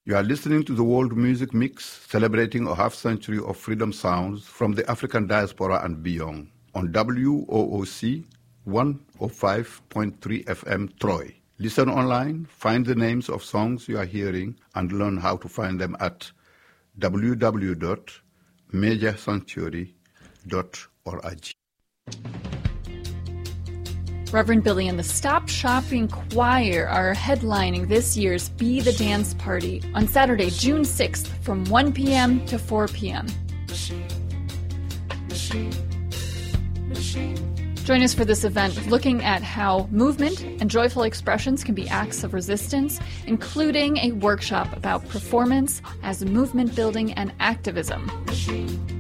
You are listening to the World Music Mix, celebrating a half-century of freedom sounds from the African diaspora and beyond, on WOOC 105.3 FM Troy. Listen online, find the names of songs you are hearing, and learn how to find them at www.majorsanctuary.org. Reverend Billy and the Stop Shopping Choir are headlining this year's Be the Dance Party on Saturday, June 6th from 1 p.m. to 4 p.m. Join us for this event looking at how movement and joyful expressions can be acts of resistance, including a workshop about performance as movement building and activism.